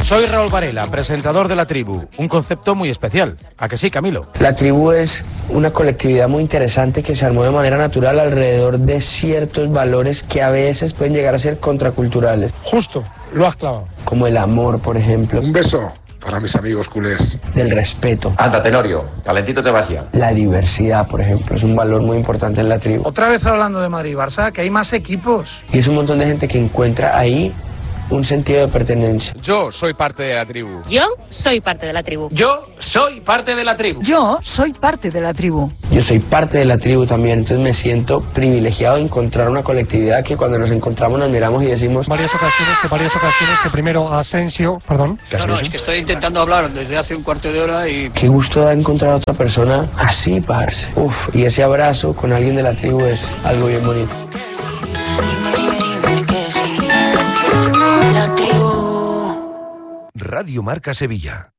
Soy Raúl Varela, presentador de La Tribu. Un concepto muy especial. ¿A que sí, Camilo? La Tribu es una colectividad muy interesante que se armó de manera natural alrededor de ciertos valores que a veces pueden llegar a ser contraculturales. Justo, lo has clavado. Como el amor, por ejemplo. Un beso para mis amigos culés. Del respeto. Anda, Tenorio, calentito te vas ya. La diversidad, por ejemplo, es un valor muy importante en La Tribu. Otra vez hablando de Madrid y Barça, que hay más equipos. Y es un montón de gente que encuentra ahí un sentido de pertenencia. Yo soy parte de La Tribu. Yo soy parte de La Tribu. Yo soy parte de La Tribu. Yo soy parte de La Tribu. Yo soy parte de La Tribu también, entonces me siento privilegiado de encontrar una colectividad que cuando nos encontramos nos miramos y decimos... Varias ocasiones que primero Asensio, perdón. No, es que estoy intentando hablar desde hace un cuarto de hora y... Qué gusto da encontrar a otra persona así, parce. Uf, y ese abrazo con alguien de La Tribu es algo bien bonito. Radio Marca Sevilla.